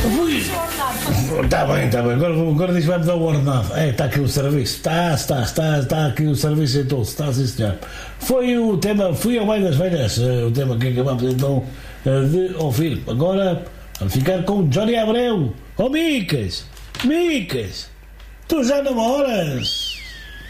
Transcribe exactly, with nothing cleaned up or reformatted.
Está bem, está bem. Agora, agora diz que vai-me dar o ordenado. É, está aqui o serviço. Está, está, está, está aqui o serviço então. Está, sim, senhor. Foi o tema, fui ao Baile das Velhas, o tema que acabamos então de ouvir. Agora, vamos ficar com o Johnny Abreu. Oh, Micas, Micas, tu já namoras?